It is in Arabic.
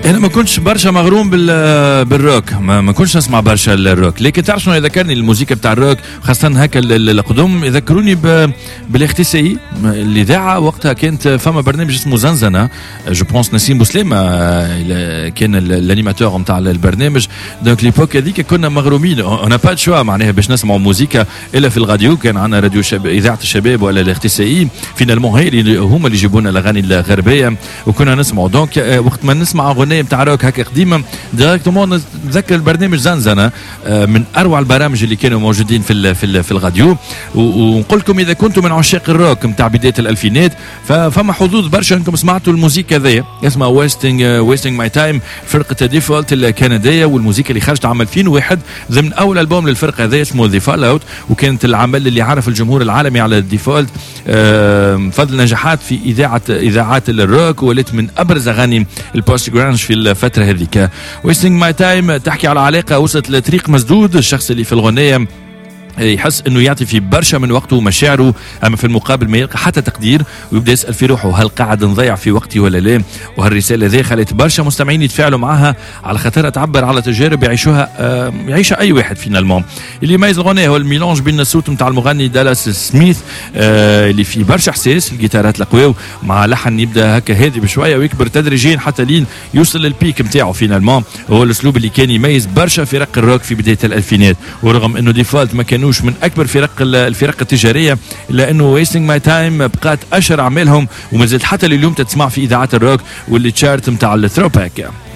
انا ما كنتش برشا مغروم بالروك، ما كنتش نسمع برشا الروك، لكن تعرف شنو يذكرني الموسيقى بتاع الروك خاصه هكا القدم، يذكروني بالاختصائي الاذاعه وقتها كانت فما برنامج اسمه زنزنه، جو بونس نسيم بوسليم كان الانيماتور نتاع البرنامج. دونك ليبوك هذيك كنا مغرومين، انا با شوا معناها باش نسمعوا موسيقى الا في الراديو، كان عندنا راديو اذاعه الشباب ولا الاختصائي فينالمون هي هما اللي يجيبونا الاغاني الغربيه وكنا نسمعوا. دونك وقت ما نسمع اغنيه نتاع روك هكا قديمه ديريكتومون نتذكر البرنامج زنزنه، من اروع البرامج اللي كانوا موجودين في الراديو. ونقول لكم اذا كنتم من عشاق الروك نتاع بدايه الالفينات فما حظوظ برشا انكم سمعتوا الموسيقى هذيا اسمها ويستنج ماي تايم، فرقه ديفولت الكنديه، والموسيقى اللي خرجت عام 2001 ضمن اول البوم للفرقه هذيا اسمه ذا فال اوت، وكانت العمل اللي عرف الجمهور العالمي على ديفولت فضل نجاحات في اذاعات الروك، ولت من ابرز اغاني البوست جرانج في الفتره هذيك. ويستنج ماي تايم تحكي على علاقه وصلت لطريق مسدود، الشخص اللي في الغنيه يحس انه يعطي في برشا من وقته ومشاعره، اما في المقابل ما يلقى حتى تقدير، ويبدا يسال في روحه هل قاعد نضيع في وقتي ولا لا. وهالرساله ذي خلت برشا مستمعين يتفاعلوا معها على خاطرها تعبر على تجارب يعيشها اي واحد فينالمون. اللي يميز الغنية هو الميلانج بين الصوت نتاع المغني دالاس سميث اللي فيه برشا احساس، الجيتارات القويه مع لحن يبدا هكا هادي بشويه ويكبر تدريجيا حتى لين يوصل للبيك نتاعو فينالمون. هو الاسلوب اللي كان يميز برشا فرق الروك في بدايه الالفينات، ورغم انه ديفولت ما كانوا من اكبر الفرق التجاريه، الا انه ويستنج ماي تايم بقات اشهر اعمالهم وما زالت حتى اليوم تسمع في اذاعات الروك واللي تشارت نتاع الثروباك.